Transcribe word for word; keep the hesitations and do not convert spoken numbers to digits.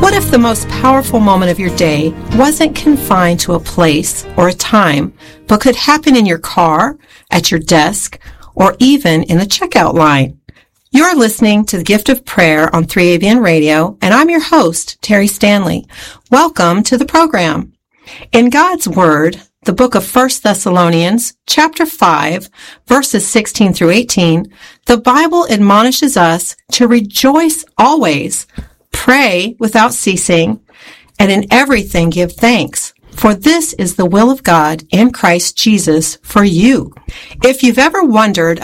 What if the most powerful moment of your day wasn't confined to a place or a time, but could happen in your car, at your desk, or even in the checkout line? You're listening to the Gift of Prayer on three A B N Radio, and I'm your host, Terry Stanley. Welcome to the program. In God's Word, the book of First Thessalonians, chapter five, verses sixteen through eighteen, the Bible admonishes us to rejoice always, pray without ceasing, and in everything give thanks, for this is the will of God in Christ Jesus for you. If you've ever wondered